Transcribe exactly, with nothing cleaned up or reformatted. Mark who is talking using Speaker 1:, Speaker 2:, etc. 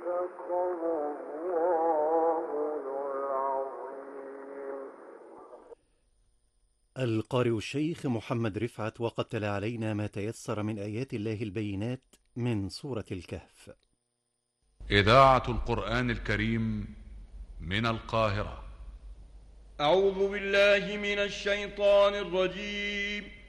Speaker 1: القارئ الشيخ محمد رفعت، وقد تلا علينا ما تيسر من آيات الله البينات من سورة الكهف.
Speaker 2: إذاعة القرآن الكريم من القاهرة.
Speaker 3: أعوذ بالله من الشيطان الرجيم.